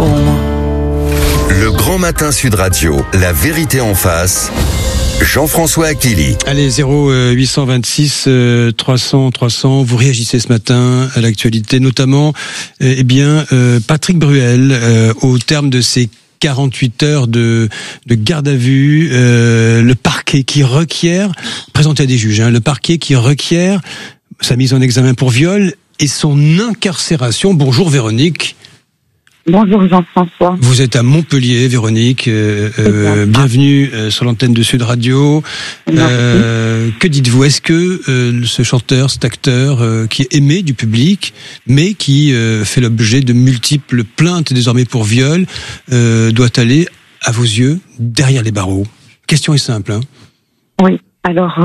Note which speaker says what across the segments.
Speaker 1: pour moi.
Speaker 2: Le Grand Matin Sud Radio, la vérité en face. Jean-François Achilly.
Speaker 3: Allez, 0826 300 300. Vous réagissez ce matin à l'actualité, notamment, Patrick Bruel, au terme de ses 48 heures de garde à vue, le parquet qui requiert, présenté à des juges, le parquet qui requiert sa mise en examen pour viol et son incarcération. Bonjour Véronique.
Speaker 4: Bonjour Jean-François.
Speaker 3: Vous êtes à Montpellier, Véronique. Bienvenue sur l'antenne de Sud Radio. Que dites-vous? Est-ce que ce chanteur, cet acteur qui est aimé du public, mais qui fait l'objet de multiples plaintes désormais pour viol, doit aller, à vos yeux, derrière les barreaux? Question est simple.
Speaker 4: Oui. Alors,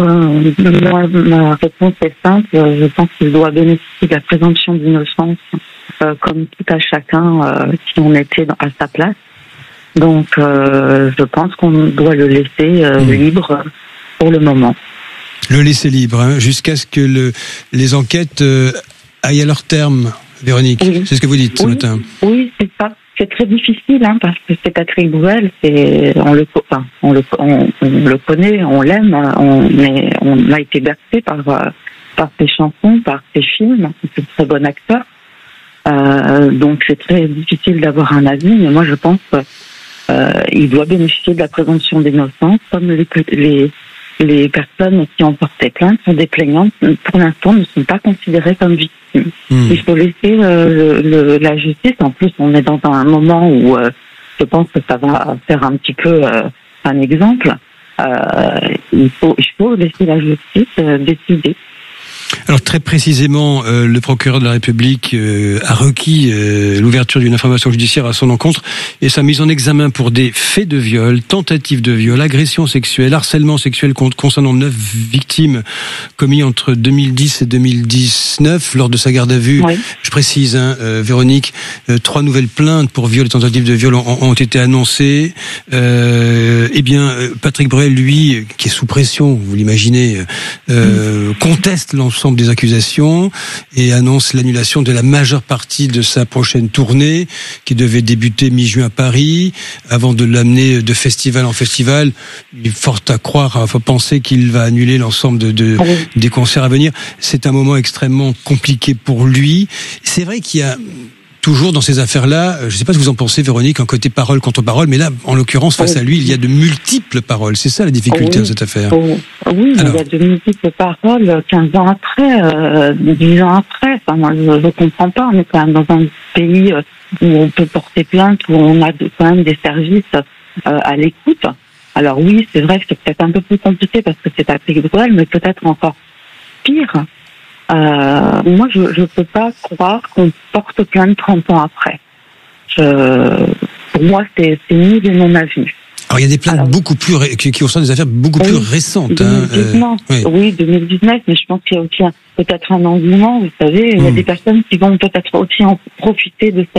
Speaker 4: ma réponse est simple. Je pense qu'il doit bénéficier de la présomption d'innocence, comme tout à chacun si on était à sa place. Donc, je pense qu'on doit le laisser libre pour le moment. Le laisser libre, jusqu'à ce que les enquêtes aillent à leur terme, Véronique. Oui. C'est ce que vous dites ce matin. Oui, c'est ça. C'est très difficile, parce que c'est Patrick Bruel, on le connaît, on l'aime, mais on a été bercé par ses chansons, par ses films. C'est un très bon acteur. Donc c'est très difficile d'avoir un avis, mais moi je pense qu'il doit bénéficier de la présomption d'innocence, comme les personnes qui ont porté plainte sont des plaignantes, pour l'instant ne sont pas considérées comme victimes. Il faut laisser la justice. En plus, on est dans un moment où je pense que ça va faire un petit peu un exemple. Il faut laisser la justice décider. Alors très précisément, le procureur de la République a requis l'ouverture d'une information judiciaire à son encontre et sa mise en examen pour des faits de viol, tentatives de viol, agression sexuelle, harcèlement sexuel concernant 9 victimes commis entre 2010 et 2019 lors de sa garde à vue. Oui. Je précise, Véronique, 3 nouvelles plaintes pour viol et tentatives de viol ont été annoncées. Patrick Bruel, lui, qui est sous pression, vous l'imaginez, conteste l'ensemble des accusations et annonce l'annulation de la majeure partie de sa prochaine tournée qui devait débuter mi-juin à Paris avant de l'amener de festival en festival. Il est fort à penser qu'il va annuler l'ensemble des concerts à venir. C'est un moment extrêmement compliqué pour lui. C'est vrai qu'il y a toujours dans ces affaires-là, je ne sais pas ce que vous en pensez, Véronique, un côté parole contre parole, mais là, en l'occurrence, face à lui, il y a de multiples paroles. C'est ça la difficulté de cette affaire. Oui, il y a de multiples paroles 15 ans après, 10 ans après. Enfin, moi, je ne comprends pas. On est quand même dans un pays où on peut porter plainte, où on a quand même des services à l'écoute. Alors oui, c'est vrai que c'est peut-être un peu plus compliqué parce que c'est Patrick Bruel, mais peut-être encore pire. Moi, je peux pas croire qu'on porte plainte 30 ans après. Pour moi, c'est nul et non avis. Alors, il y a des plaintes beaucoup plus qui sont des affaires beaucoup plus récentes. 2019, oui, 2019, mais je pense qu'il y a aussi peut-être un engouement. Vous savez, il y a des personnes qui vont peut-être aussi en profiter de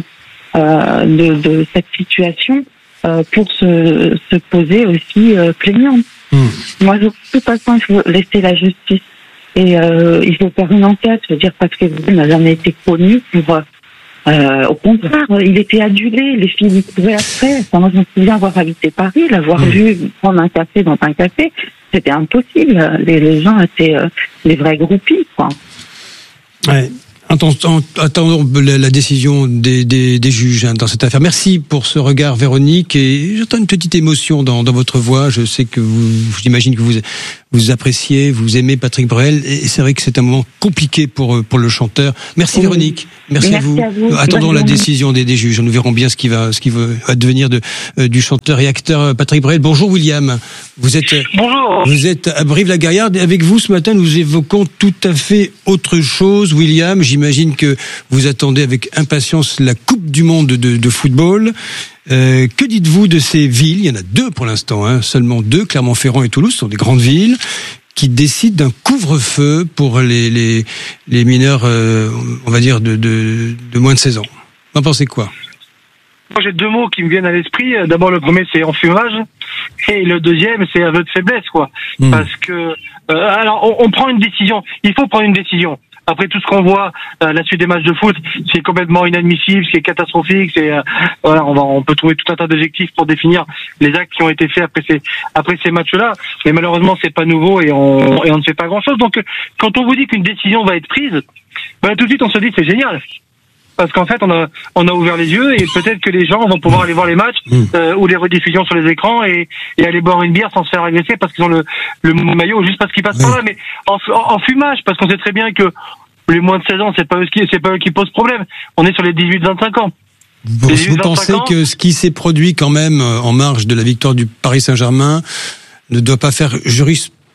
Speaker 4: cette situation pour se poser aussi plaignante. Moi, de toute façon, il faut laisser la justice. Et il faut faire une enquête. Je veux dire, Patrick Bruel n'a jamais été connu pour... au contraire, il était adulé. Les filles lui couraient après. Enfin, moi, je me souviens avoir habité Paris, l'avoir vu prendre un café dans un café. C'était impossible. Les gens étaient les vrais groupies, quoi. Ouais. Attendons la décision des juges dans cette affaire. Merci pour ce regard, Véronique. Et j'entends une petite émotion dans votre voix. Je sais que j'imagine que vous appréciez, vous aimez Patrick Bruel. Et c'est vrai que c'est un moment compliqué pour le chanteur. Merci Véronique. Merci à vous. Attendons la décision des juges. Nous verrons bien ce qui va devenir du chanteur et acteur Patrick Bruel. Bonjour William. Bonjour. Vous êtes à Brive-la-Gaillarde. Et avec vous ce matin, nous évoquons tout à fait autre chose. William, j'imagine que vous attendez avec impatience la Coupe du Monde de football. Que dites-vous de ces villes? Il y en a 2 pour l'instant, seulement 2, Clermont-Ferrand et Toulouse, ce sont des grandes villes, qui décident d'un couvre-feu pour les mineurs, on va dire, de moins de 16 ans. Vous en pensez quoi?
Speaker 5: Moi, j'ai 2 mots qui me viennent à l'esprit. D'abord, le premier, c'est enfumage. Et le deuxième, c'est aveu de faiblesse, quoi. Parce que, alors, on prend une décision. Il faut prendre une décision. après tout ce qu'on voit, la suite des matchs de foot, c'est complètement inadmissible, c'est catastrophique, voilà, on peut trouver tout un tas d'adjectifs pour définir les actes qui ont été faits après ces matchs-là, mais malheureusement c'est pas nouveau et on ne fait pas grand-chose. Donc quand on vous dit qu'une décision va être prise, tout de suite on se dit c'est génial. Parce qu'en fait, on a ouvert les yeux et peut-être que les gens vont pouvoir aller voir les matchs ou les rediffusions sur les écrans et aller boire une bière sans se faire agresser parce qu'ils ont le maillot, juste parce qu'ils passent par là. Mais en fumage, parce qu'on sait très bien que les moins de 16 ans, c'est pas eux qui posent problème. On est sur les 18-25 ans.
Speaker 3: Vous pensez que ce qui s'est produit quand même en marge de la victoire du Paris Saint-Germain ne doit pas faire jurisprudence ?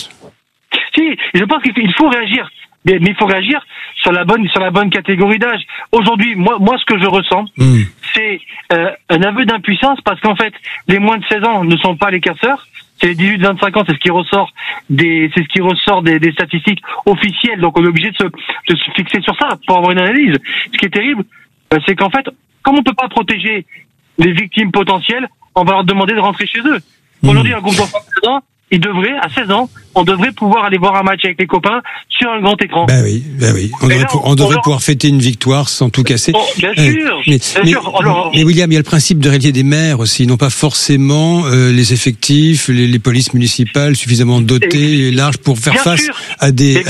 Speaker 5: Si, je pense qu'il faut réagir. Mais il faut réagir sur la bonne catégorie d'âge. Aujourd'hui, moi, ce que je ressens, c'est un aveu d'impuissance parce qu'en fait, les moins de 16 ans ne sont pas les casseurs. C'est les 18-25 ans, c'est ce qui ressort des statistiques officielles. Donc, on est obligé de se fixer sur ça pour avoir une analyse. Ce qui est terrible, c'est qu'en fait, comme on peut pas protéger les victimes potentielles, on va leur demander de rentrer chez eux. Aujourd'hui, un groupe d'enfants de 16 ans, à 16 ans, on devrait pouvoir aller voir un match avec les copains sur un grand écran.
Speaker 3: Ben oui. On devrait pouvoir fêter une victoire sans tout casser.
Speaker 5: Bien sûr.
Speaker 3: Mais William, il y a le principe de réalité des maires aussi. Ils n'ont pas forcément les effectifs, les polices municipales suffisamment dotées et larges pour faire face à des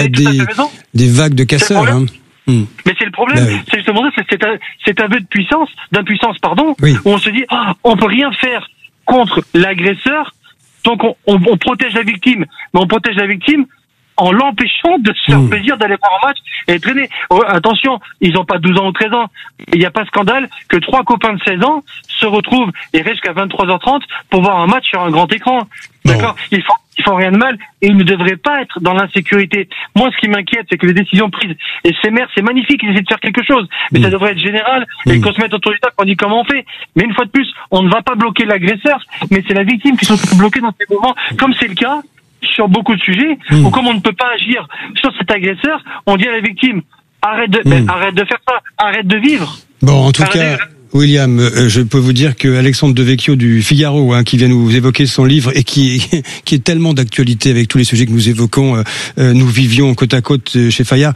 Speaker 3: vagues de casseurs.
Speaker 5: Mais c'est le problème, c'est justement ça, c'est un aveu d'impuissance, où on se dit, on peut rien faire contre l'agresseur. Donc on protège la victime, mais on protège la victime en l'empêchant de se faire plaisir d'aller voir un match et traîner. Attention, ils n'ont pas 12 ans ou 13 ans. Il n'y a pas scandale que 3 copains de 16 ans se retrouvent et restent jusqu'à 23h30 pour voir un match sur un grand écran. D'accord ? Ils font rien de mal et ils ne devraient pas être dans l'insécurité. Moi, ce qui m'inquiète, c'est que les décisions prises, et ces maires, c'est magnifique, ils essaient de faire quelque chose, mais ça devrait être général et qu'on se mette autour du table, qu'on dit comment on fait. Mais une fois de plus, on ne va pas bloquer l'agresseur, mais c'est la victime qui se retrouve bloquée dans ces moments, comme c'est le cas sur beaucoup de sujets, ou comme on ne peut pas agir sur cet agresseur, on dit à la victime, arrête de faire ça, arrête de vivre.
Speaker 3: Bon, en tout cas, William, je peux vous dire que Alexandre Devecchio du Figaro, qui vient nous évoquer son livre et qui est tellement d'actualité avec tous les sujets que nous évoquons, nous vivions côte à côte chez Fayard.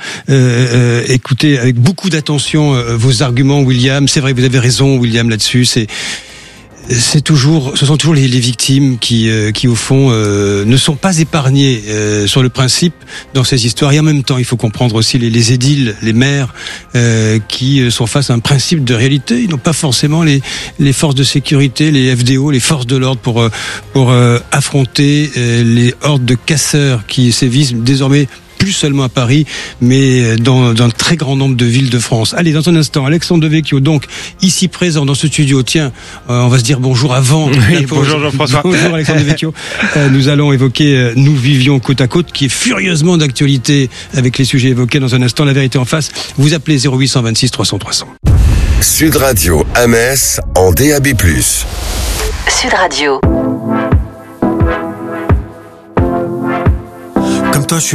Speaker 3: Écoutez avec beaucoup d'attention vos arguments, William. C'est vrai, vous avez raison, William, là-dessus. Ce sont toujours les victimes qui au fond ne sont pas épargnées sur le principe dans ces histoires. Et en même temps, il faut comprendre aussi les édiles, les maires qui sont face à un principe de réalité. Ils n'ont pas forcément les forces de sécurité, les FDO, les forces de l'ordre pour affronter les hordes de casseurs qui sévissent désormais plus seulement à Paris, mais dans un très grand nombre de villes de France. Allez, dans un instant, Alexandre Devecchio, donc ici présent dans ce studio. Tiens, on va se dire bonjour avant.
Speaker 1: Bonjour Jean-François.
Speaker 3: Bonjour Alexandre Devecchio. Nous allons évoquer Nous vivions côte à côte, qui est furieusement d'actualité avec les sujets évoqués dans un instant. La vérité en face. Vous appelez 0826 300 300.
Speaker 2: Sud Radio à Metz en DAB+.
Speaker 6: Sud Radio.